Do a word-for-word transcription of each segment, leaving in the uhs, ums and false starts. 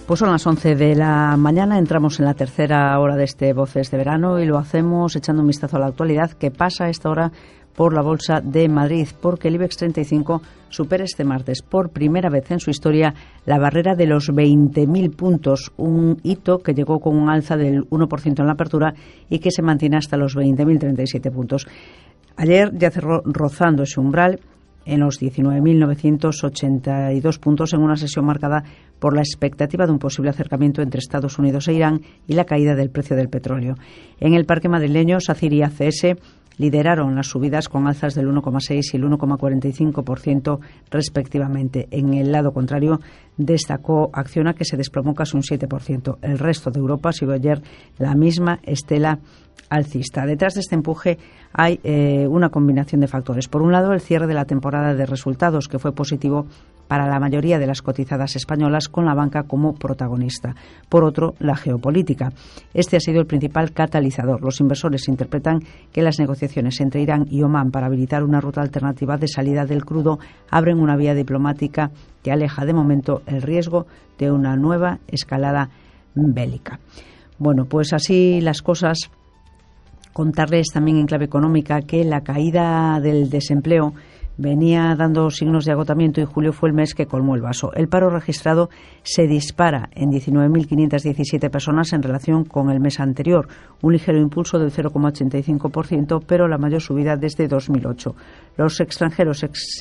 Pues son las once de la mañana, entramos en la tercera hora de este Voces de Verano y lo hacemos echando un vistazo a la actualidad que pasa a esta hora por la Bolsa de Madrid, porque el IBEX treinta y cinco supera este martes por primera vez en su historia la barrera de los veinte mil puntos, un hito que llegó con un alza del uno por ciento en la apertura y que se mantiene hasta los veinte mil treinta y siete puntos. Ayer ya cerró rozando ese umbral en los diecinueve mil novecientos ochenta y dos puntos en una sesión marcada por la expectativa de un posible acercamiento entre Estados Unidos e Irán y la caída del precio del petróleo. En el parque madrileño, SACIR y A C S lideraron las subidas con alzas del uno coma seis y el uno coma cuarenta y cinco por ciento respectivamente. En el lado contrario, destacó Acciona, que se desplomó casi un siete por ciento. El resto de Europa siguió ayer la misma estela alcista. Detrás de este empuje hay eh, una combinación de factores. Por un lado, el cierre de la temporada de resultados, que fue positivo para la mayoría de las cotizadas españolas, con la banca como protagonista. Por otro, la geopolítica. Este ha sido el principal catalizador. Los inversores interpretan que las negociaciones entre Irán y Omán para habilitar una ruta alternativa de salida del crudo abren una vía diplomática que aleja de momento el riesgo de una nueva escalada bélica. Bueno, pues así las cosas. Contarles también en clave económica que la caída del desempleo venía dando signos de agotamiento y julio fue el mes que colmó el vaso. El paro registrado se dispara en diecinueve mil quinientas diecisiete personas en relación con el mes anterior, un ligero impulso del cero coma ochenta y cinco por ciento, pero la mayor subida desde dos mil ocho. Los extranjeros ex,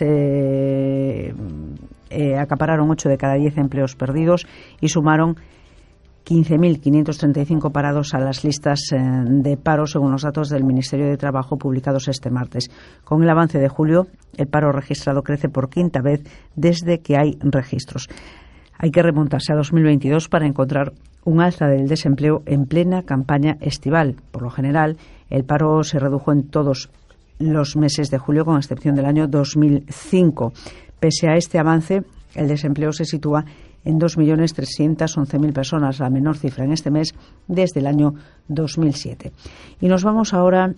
eh, eh, acapararon ocho de cada diez empleos perdidos y sumaron quince mil quinientos treinta y cinco parados a las listas de paro, según los datos del Ministerio de Trabajo publicados este martes. Con el avance de julio, el paro registrado crece por quinta vez desde que hay registros. Hay que remontarse a dos mil veintidós para encontrar un alza del desempleo en plena campaña estival. Por lo general, el paro se redujo en todos los meses de julio, con excepción del año dos mil cinco. Pese a este avance, el desempleo se sitúa en dos millones trescientas once mil personas, la menor cifra en este mes desde el año dos mil siete. Y nos vamos ahora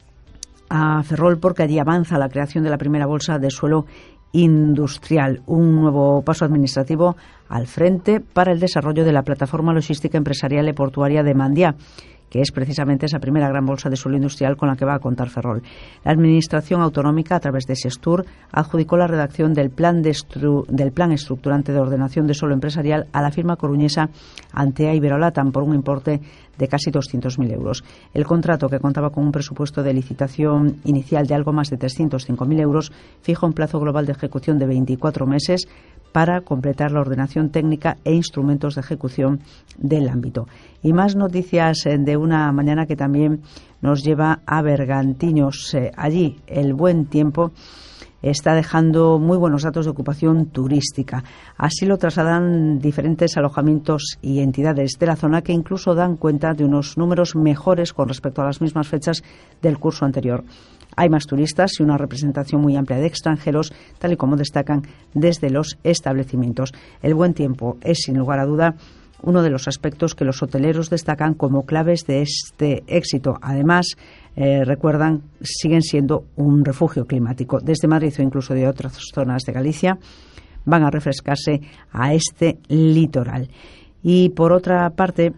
a Ferrol, porque allí avanza la creación de la primera bolsa de suelo industrial, un nuevo paso administrativo al frente para el desarrollo de la plataforma logística empresarial y portuaria de Mandiá, que es precisamente esa primera gran bolsa de suelo industrial con la que va a contar Ferrol. La Administración Autonómica, a través de Sestur, adjudicó la redacción del plan, de estru- del plan estructurante de ordenación de suelo empresarial a la firma coruñesa Antea Iberolatam por un importe de casi doscientos mil euros. El contrato, que contaba con un presupuesto de licitación inicial de algo más de trescientos cinco mil euros, fija un plazo global de ejecución de veinticuatro meses para completar la ordenación técnica e instrumentos de ejecución del ámbito. Y más noticias de una mañana que también nos lleva a Bergantiños. Allí el buen tiempo está dejando muy buenos datos de ocupación turística. Así lo trasladan diferentes alojamientos y entidades de la zona, que incluso dan cuenta de unos números mejores con respecto a las mismas fechas del curso anterior. Hay más turistas y una representación muy amplia de extranjeros, tal y como destacan desde los establecimientos. El buen tiempo es, sin lugar a duda, uno de los aspectos que los hoteleros destacan como claves de este éxito. Además, eh, recuerdan, siguen siendo un refugio climático. Desde Madrid o incluso de otras zonas de Galicia van a refrescarse a este litoral. Y por otra parte,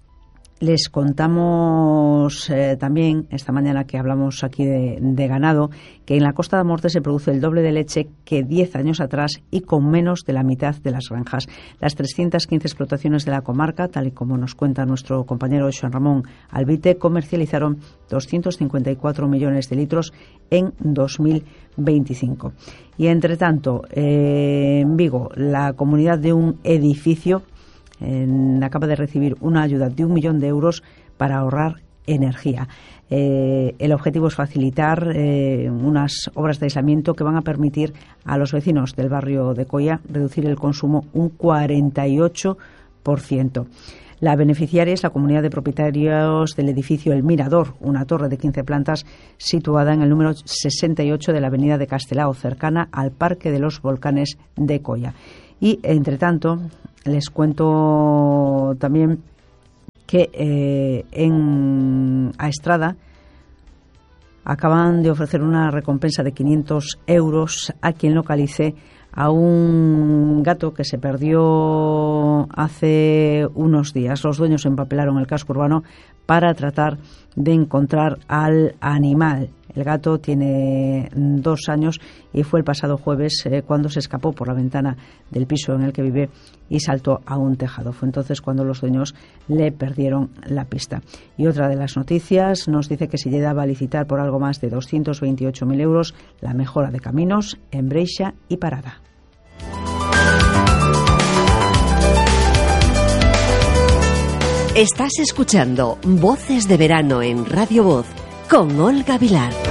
les contamos eh, también esta mañana, que hablamos aquí de, de ganado, que en la Costa da Morte se produce el doble de leche que diez años atrás y con menos de la mitad de las granjas. Las trescientas quince explotaciones de la comarca, tal y como nos cuenta nuestro compañero Joan Ramón Albite, comercializaron doscientos cincuenta y cuatro millones de litros en dos mil veinticinco. Y entre tanto, eh, en Vigo, la comunidad de un edificio En, acaba de recibir una ayuda de un millón de euros para ahorrar energía. Eh, el objetivo es facilitar eh, unas obras de aislamiento que van a permitir a los vecinos del barrio de Coia reducir el consumo un cuarenta y ocho por ciento. La beneficiaria es la comunidad de propietarios del edificio El Mirador, una torre de quince plantas situada en el número sesenta y ocho de la avenida de Castelao, cercana al Parque de los Volcanes de Coia. Y, entre tanto, les cuento también que eh, en Aestrada acaban de ofrecer una recompensa de quinientos euros a quien localice a un gato que se perdió hace unos días. Los dueños empapelaron el casco urbano para tratar de encontrar al animal. El gato tiene dos años y fue el pasado jueves eh, cuando se escapó por la ventana del piso en el que vive y saltó a un tejado. Fue entonces cuando los dueños le perdieron la pista. Y otra de las noticias nos dice que se llega a licitar por algo más de doscientos veintiocho mil euros la mejora de caminos en Breixa y Parada. Estás escuchando Voces de Verano en Radio Voz con Olga Vilar.